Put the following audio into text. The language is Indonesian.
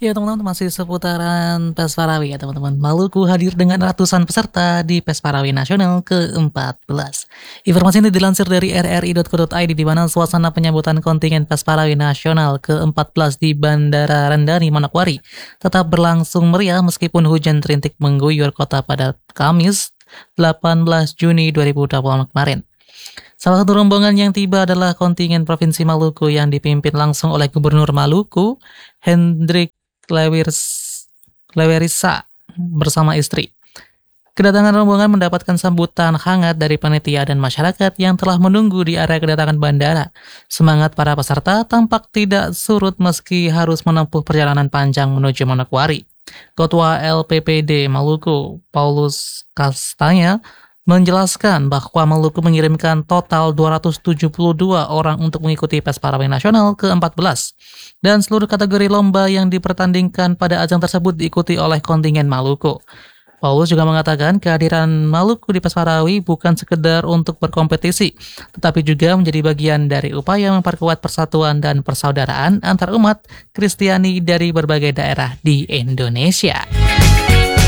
Ya teman-teman, masih seputaran PES Parawi ya teman-teman. Maluku hadir dengan ratusan peserta di PES Parawi Nasional ke-14. Informasi ini dilansir dari rri.co.id di mana suasana penyambutan kontingen PES Parawi Nasional ke-14 di Bandara Rendani, Manokwari tetap berlangsung meriah meskipun hujan rintik mengguyur kota pada Kamis 18 Juni 2020 kemarin. Salah satu rombongan yang tiba adalah kontingen Provinsi Maluku yang dipimpin langsung oleh Gubernur Maluku, Hendrik Lewerisa bersama istri. Kedatangan rombongan mendapatkan sambutan hangat dari panitia dan masyarakat yang telah menunggu di area kedatangan bandara. Semangat para peserta tampak tidak surut meski harus menempuh perjalanan panjang menuju Manokwari. Ketua LPPD Maluku, Paulus Kastanya, menjelaskan bahwa Maluku mengirimkan total 272 orang untuk mengikuti PES Parawi Nasional ke-14 dan seluruh kategori lomba yang dipertandingkan pada ajang tersebut diikuti oleh kontingen Maluku. Paulus juga mengatakan kehadiran Maluku di PES Parawi bukan sekedar untuk berkompetisi, tetapi juga menjadi bagian dari upaya memperkuat persatuan dan persaudaraan antar umat Kristiani dari berbagai daerah di Indonesia.